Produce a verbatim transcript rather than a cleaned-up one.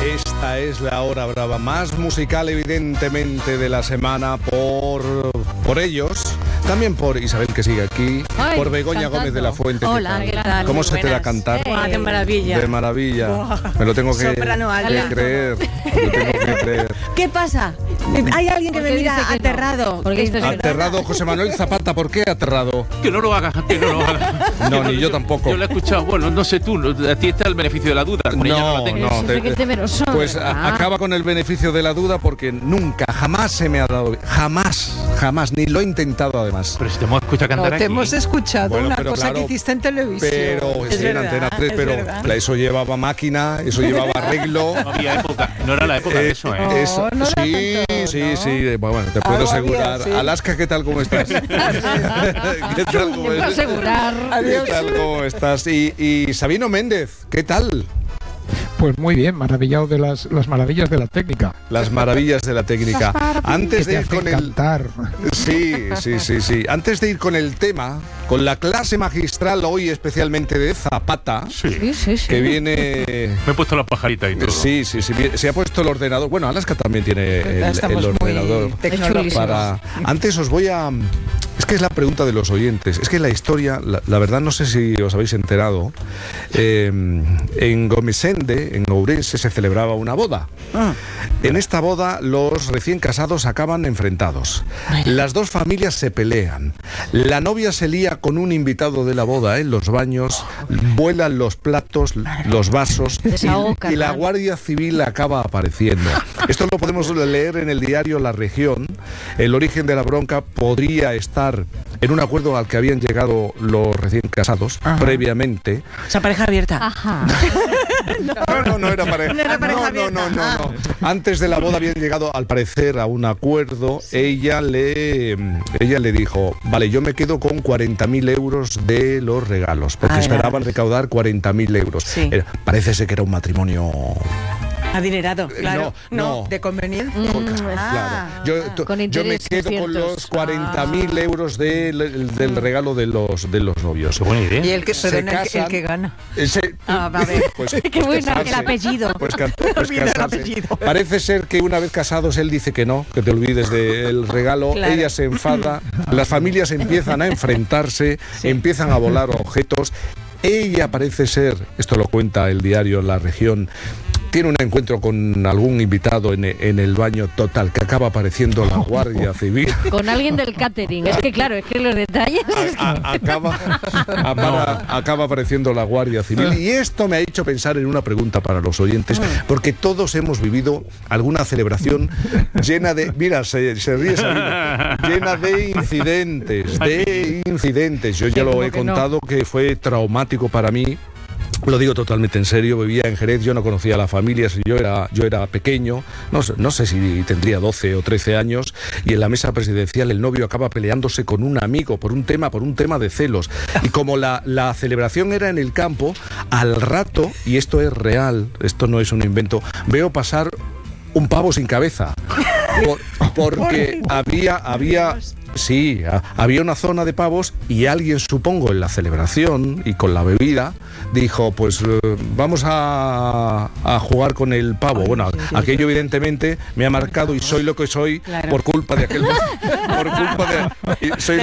Esta es la hora brava más musical, evidentemente, de la semana por, por ellos. También por Isabel, que sigue aquí. Ay, por Begoña cantando. Gómez de la Fuente. Hola, ¿qué tal? ¿Cómo Muy se buenas. te da cantar? Eh, ¡Qué maravilla! De maravilla. Wow. Me lo tengo que, que creer. Me lo tengo que creer. ¿Qué pasa? Hay alguien que me mira que aterrado. No? Que aterrado, José Manuel Zapata. ¿Por qué aterrado? Que no lo hagas, que no lo hagas. No, ni yo tampoco. Yo lo he escuchado. Bueno, no sé tú, a ti está el beneficio de la duda. Con no, ella no, la tengo. no. Te, te, pues ah. acaba con el beneficio de la duda porque nunca, jamás se me ha dado. Jamás, jamás, ni lo he intentado además. Pero si te hemos escuchado cantar no, aquí. Te hemos escuchado bueno, una pero cosa claro, que hiciste en televisión. Pero es sí, verdad, en Antena tres, pero verdad. eso llevaba máquina, eso llevaba arreglo. No había época, no era la época eh, de eso, ¿eh? No, eso, no sí, tanto, sí, ¿no? sí, bueno, te puedo Algo asegurar. había, sí. Alaska, ¿qué tal, cómo estás? ¿Qué tal, cómo estás? asegurar. ¿Qué tal, cómo estás? Y, y Sabino Méndez, ¿qué tal? Pues muy bien, maravillado de las, las maravillas de la técnica. Las maravillas de la técnica. Antes de ir con el Sí, sí, sí, sí. Antes de ir con el tema, con la clase magistral hoy especialmente de Zapata, sí. Sí, sí, sí. que viene. Me he puesto la pajarita y todo. Sí, sí, sí. Se ha puesto el ordenador. Bueno, Alaska también tiene el, el ordenador. Para. Antes os voy a. Es que es la pregunta de los oyentes. Es que la historia, la, la verdad no sé si os habéis enterado, eh, en Gomesende, en Ourense, se celebraba una boda. Ah. En esta boda los recién casados acaban enfrentados. Las dos familias se pelean. La novia se lía con un invitado de la boda en los baños, vuelan los platos, los vasos y, y la Guardia Civil acaba apareciendo. Esto lo podemos leer en el diario La Región. El origen de la bronca podría estar en un acuerdo al que habían llegado los recién casados. Ajá. Previamente. Esa pareja abierta. Ajá. no, no, no era pareja. No, era pareja no, no, no, no, no. Antes de la boda habían llegado, al parecer, a un acuerdo. Sí. Ella le ella le dijo, vale, yo me quedo con cuarenta mil euros de los regalos, porque ah, esperaban recaudar cuarenta mil euros. Sí. Era, parece ser que era un matrimonio... Adinerado, claro. No, no, no de conveniencia. Mm, claro. Ah, yo, to, yo me quedo con los cuarenta mil ah. euros de, del, del regalo de los de los novios. Qué buena idea. Y el que, pero el, el que gana. Ese, ah, va a ver. Pues, Qué buena, el apellido. Pues, pues el apellido. Parece ser que una vez casados él dice que no, que te olvides del regalo. Claro. Ella se enfada, las familias empiezan a enfrentarse, sí. empiezan a volar objetos. Ella parece ser, esto lo cuenta el diario La Región, tiene un encuentro con algún invitado en, en el baño, total, que acaba apareciendo la Guardia Civil. Con alguien del catering. Es que claro, es que los detalles... A, a, acaba, acaba, acaba apareciendo la Guardia Civil. Y esto me ha hecho pensar en una pregunta para los oyentes, porque todos hemos vivido alguna celebración llena de... Mira, se, se ríe Sabino, llena de incidentes, de incidentes. Yo ya lo he contado que fue traumático para mí. Lo digo totalmente en serio, vivía en Jerez, yo no conocía a la familia, yo era, yo era pequeño, no sé, no sé si tendría doce o trece años, y en la mesa presidencial el novio acaba peleándose con un amigo por un tema, por un tema de celos. Y como la, la celebración era en el campo, al rato, y esto es real, esto no es un invento, veo pasar un pavo sin cabeza. Por, porque había, había, sí, había una zona de pavos y alguien, supongo, en la celebración y con la bebida, dijo, pues eh, vamos a, a jugar con el pavo. Bueno, aquello evidentemente me ha marcado y soy lo que soy claro. por culpa de aquel... por culpa de... Soy